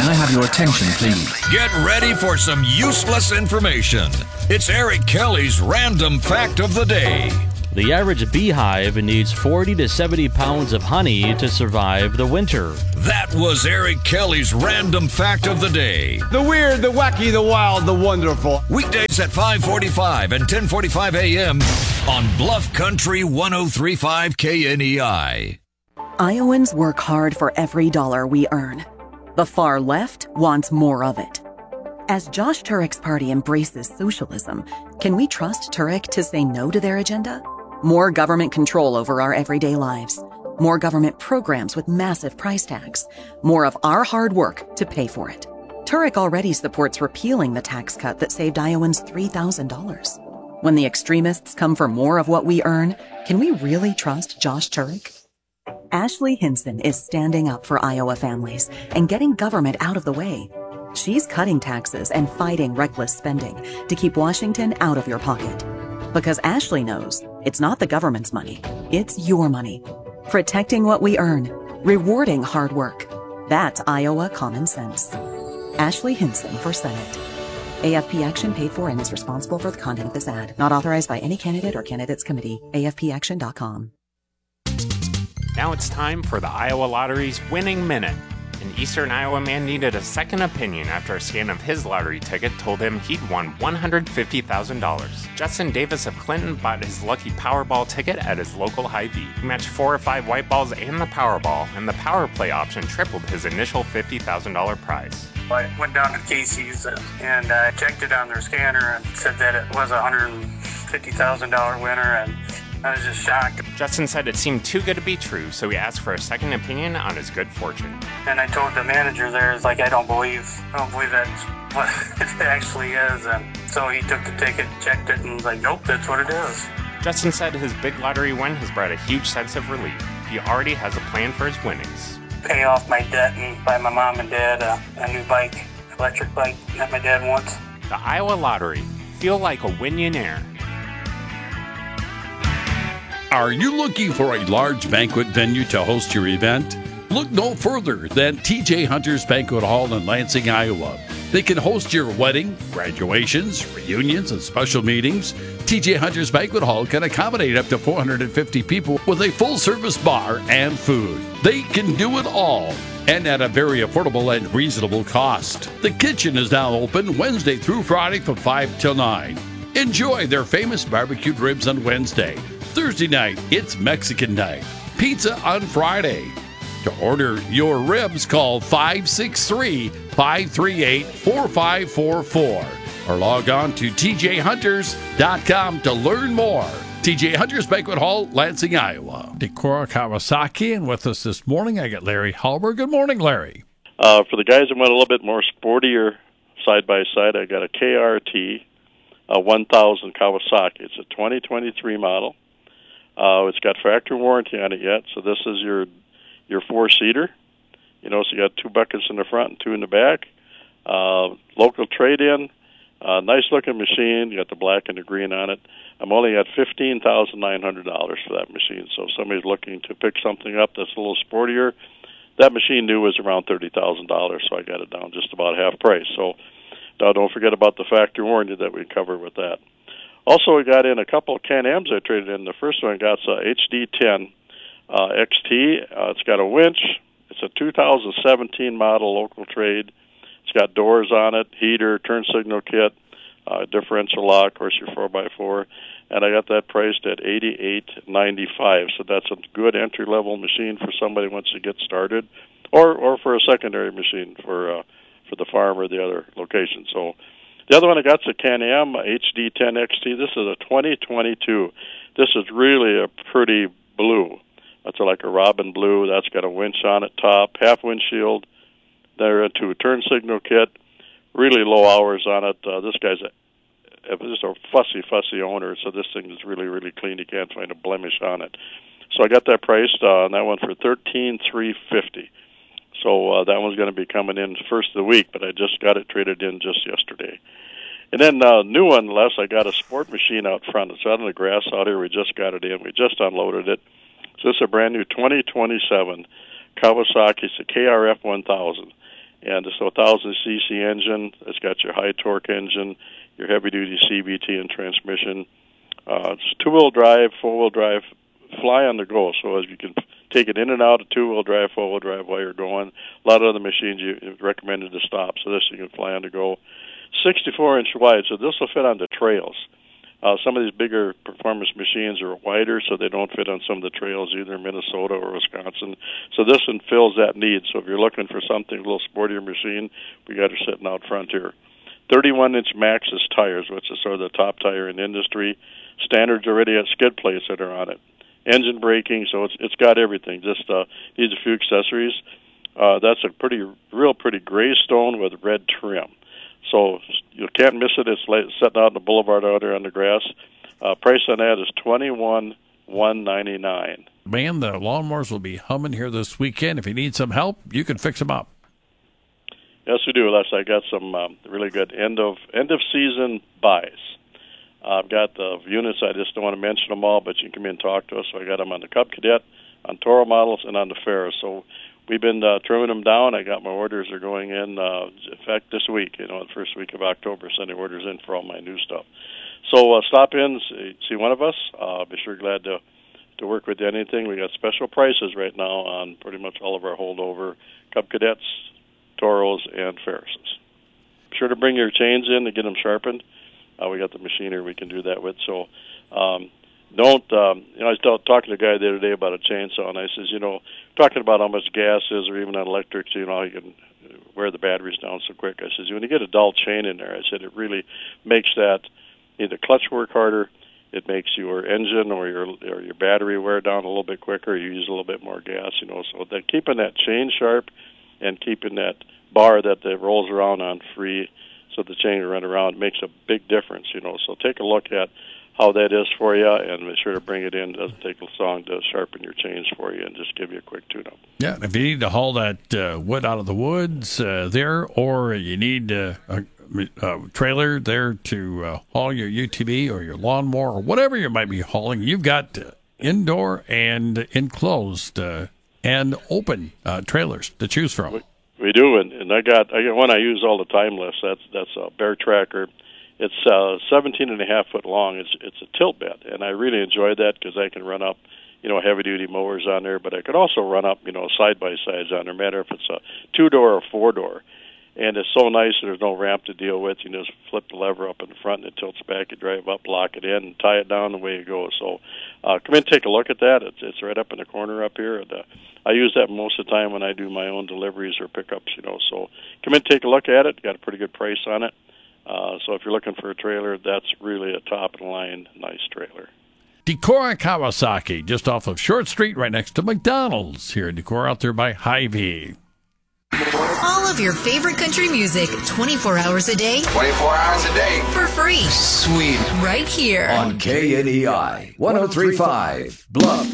Can I have your attention, please? Get ready for some useless information. It's Eric Kelly's Random Fact of the Day. The average beehive needs 40 to 70 pounds of honey to survive the winter. That was Eric Kelly's Random Fact of the Day. The weird, the wacky, the wild, the wonderful. Weekdays at 5:45 and 10:45 a.m. on Bluff Country 103.5 KNEI. Iowans work hard for every dollar we earn. The far left wants more of it. As Josh Turek's party embraces socialism, can we trust Turek to say no to their agenda? More government control over our everyday lives. More government programs with massive price tags. More of our hard work to pay for it. Turek already supports repealing the tax cut that saved Iowans $3,000. When the extremists come for more of what we earn, can we really trust Josh Turek? Ashley Hinson is standing up for Iowa families and getting government out of the way. She's cutting taxes and fighting reckless spending to keep Washington out of your pocket. Because Ashley knows it's not the government's money, it's your money. Protecting what we earn, rewarding hard work. That's Iowa common sense. Ashley Hinson for Senate. AFP Action paid for and is responsible for the content of this ad. Not authorized by any candidate or candidates committee. AFPAction.com. Now it's time for the Iowa Lottery's Winning Minute. An Eastern Iowa man needed a second opinion after a scan of his lottery ticket told him he'd won $150,000. Justin Davis of Clinton bought his lucky Powerball ticket at his local Hy-Vee. He matched 4 or 5 white balls and the Powerball, and the Power Play option tripled his initial $50,000 prize. I went down to Casey's and I checked it on their scanner and said that it was a $150,000 winner, and I was just shocked. Justin said it seemed too good to be true, so he asked for a second opinion on his good fortune. And I told the manager there, it's like, I don't believe that's what it actually is. And so he took the ticket, checked it, and was like, nope, that's what it is. Justin said his big lottery win has brought a huge sense of relief. He already has a plan for his winnings. Pay off my debt and buy my mom and dad a new bike, electric bike that my dad wants. The Iowa Lottery. Feel like a winionaire. Are you looking for a large banquet venue to host your event? Look no further than TJ Hunter's Banquet Hall in Lansing, Iowa. They can host your wedding, graduations, reunions, and special meetings. TJ Hunter's Banquet Hall can accommodate up to 450 people with a full-service bar and food. They can do it all, and at a very affordable and reasonable cost. The kitchen is now open Wednesday through Friday from 5 till 9. Enjoy their famous barbecued ribs on Wednesday. Thursday night, it's Mexican night. Pizza on Friday. To order your ribs, call 563-538-4544 or log on to tjhunters.com to learn more. TJ Hunters Banquet Hall, Lansing, Iowa. Decorah Kawasaki, and with us this morning, I got Larry Halber. Good morning, Larry. For the guys that want a little bit more sportier side-by-side, I got a KRT 1000 Kawasaki. It's a 2023 model. It's got factory warranty on it yet, so this is your 4-seater. You know, so you got 2 buckets in the front and 2 in the back. Local trade-in, nice-looking machine. You got the black and the green on it. I'm only at $15,900 for that machine, so if somebody's looking to pick something up that's a little sportier, that machine new was around $30,000, so I got it down just about half price. So now don't forget about the factory warranty that we cover with that. Also, we got in a couple of Can-Ams I traded in. The first one got a HD10 XT. It's got a winch. It's a 2017 model local trade. It's got doors on it, heater, turn signal kit, differential lock, of course your 4x4, and I got that priced at $88.95. So that's a good entry-level machine for somebody who wants to get started, or for a secondary machine for the farm or the other location. So the other one I got is a Can-Am HD10 XT. This is a 2022. This is really a pretty blue. That's like a robin blue. That's got a winch on it, top, half windshield. They're into a turn signal kit. Really low hours on it. This guy's just a fussy owner, so this thing is really, really clean. You can't find a blemish on it. So I got that priced on that one for $13,350. So that one's going to be coming in first of the week, but I just got it traded in just yesterday. And then new one, Les, I got a sport machine out front. It's out on the grass out here. We just got it in. We just unloaded it. So this is a brand new 2027 Kawasaki. It's a KRF 1000. And it's a 1,000cc engine. It's got your high torque engine, your heavy-duty CVT and transmission. It's 2-wheel drive, 4-wheel drive, fly on the go. So as you can take it in and out of 2-wheel drive, 4-wheel drive while you're going. A lot of other machines you recommended to stop. So this you can fly on the go. 64-inch wide, so this will fit on the trails. Some of these bigger performance machines are wider, so they don't fit on some of the trails either in Minnesota or Wisconsin. So this one fills that need. So if you're looking for something a little sportier machine, we got her sitting out front here. 31-inch Maxxis tires, which is sort of the top tire in the industry. Standards already at skid plates that are on it. Engine braking, so it's got everything. Just needs a few accessories. That's a pretty gray stone with red trim. So you can't miss it. It's sitting out on the boulevard out there on the grass. Price on that is $21,199. Man, the lawnmowers will be humming here this weekend. If you need some help, you can fix them up. Yes, we do. Les, I got some really good end of season buys. I've got the units. I just don't want to mention them all, but you can come in and talk to us. So I got them on the Cub Cadet, on Toro models, and on the Ferris. So we've been trimming them down. I got my orders are going in fact, this week, the first week of October, sending orders in for all my new stuff. So stop in, see one of us. Be sure glad to work with you on anything. We got special prices right now on pretty much all of our holdover Cub Cadets, Toros, and Ferrises. Be sure to bring your chains in to get them sharpened. We got the machinery we can do that with. So I was talking to a guy the other day about a chainsaw, and I says, talking about how much gas is, or even on electric, you can wear the batteries down so quick. I says, when you get a dull chain in there, I said, it really makes that either clutch work harder, it makes your engine or your battery wear down a little bit quicker, you use a little bit more gas, so that keeping that chain sharp and keeping that bar that rolls around on free so the chain can run around makes a big difference, So take a look at how that is for you, and make sure to bring it in. It doesn't take long to sharpen your chains for you and just give you a quick tune-up. Yeah, if you need to haul that wood out of the woods there, or you need a trailer there to haul your UTV or your lawnmower or whatever you might be hauling, you've got indoor and enclosed and open trailers to choose from. We do, and I got one I use all the time, Les. That's a Bear Tracker. It's 17.5 foot long. It's a tilt bed, and I really enjoy that because I can run up, heavy-duty mowers on there, but I can also run up, side-by-sides on there, no matter if it's a 2-door or 4-door. And it's so nice there's no ramp to deal with. You just flip the lever up in the front, and it tilts back. You drive up, lock it in, and tie it down the way you go. So come in and take a look at that. It's right up in the corner up here. And, I use that most of the time when I do my own deliveries or pickups, So come in and take a look at it. Got a pretty good price on it. So if you're looking for a trailer, that's really a top-of-the-line nice trailer. Decorah Kawasaki, just off of Short Street, right next to McDonald's here in Decorah, out there by Hy-Vee. All of your favorite country music, 24 hours a day. 24 hours a day. For free. Sweet. Right here. On KNEI 103.5 Bluff